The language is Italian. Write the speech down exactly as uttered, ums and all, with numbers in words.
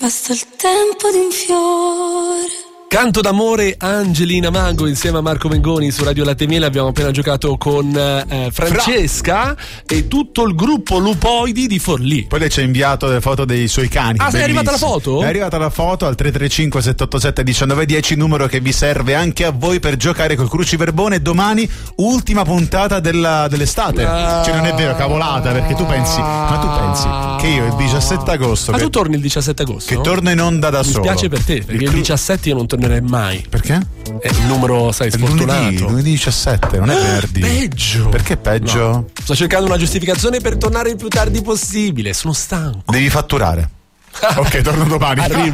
basta il tempo di un fiore. Canto d'amore, Angelina Mango insieme a Marco Mengoni su Radio Latte e Miele. Abbiamo appena giocato con eh, Francesca Fra. e tutto il gruppo Lupoidi di Forlì. Poi lei ci ha inviato le foto dei suoi cani. Ah, è arrivata la foto? È arrivata la foto al tre tre cinque sette otto sette uno nove uno zero, numero che vi serve anche a voi per giocare col Cruciverbone. Domani ultima puntata della, dell'estate. Ah. Cioè non è vero, cavolata, perché tu pensi, ma tu pensi che io il diciassette agosto Ma che, tu torni il diciassette agosto? Che torno in onda da Mi solo. Mi spiace per te, perché il, il cru- diciassette io non tornerei mai. Perché? È il numero, sai, sfortunato. Lunedì, lunedì diciassette, non è venerdì. Peggio. Perché peggio? No. Sto cercando una giustificazione per tornare il più tardi possibile. Sono stanco. Devi fatturare. Ok, torno domani. Arrivo.